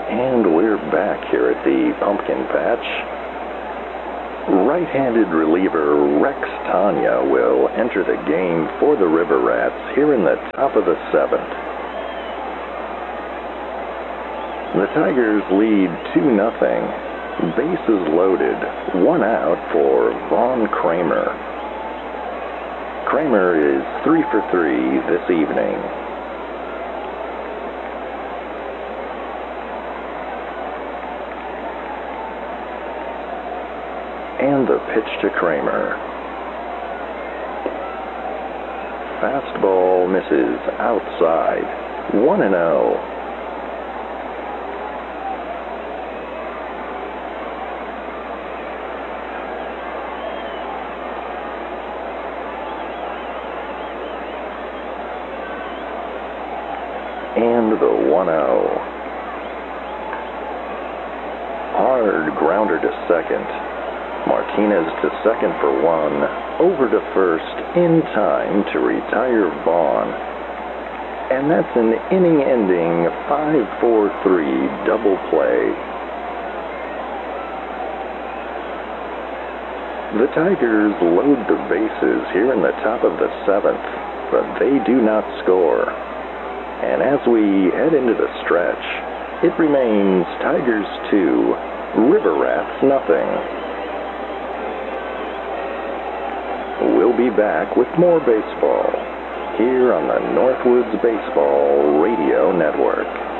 And we're back here at the pumpkin patch. Right-handed reliever Rex Tanya will enter the game for the River Rats here in the top of the 7th. The Tigers lead 2-0. Bases loaded, 1 out for Vaughn Kramer. Kramer is 3 for 3 this evening. And the pitch to Kramer. Fastball misses outside. 1-0. And the 1-0. Hard grounder to second. Martinez to second for 1, over to first in time to retire Vaughn. And that's an inning-ending 5-4-3 double play. The Tigers load the bases here in the top of the 7th, but they do not score. And as we head into the stretch, it remains Tigers 2, River Rats nothing. We'll be back with more baseball here on the Northwoods Baseball Radio Network.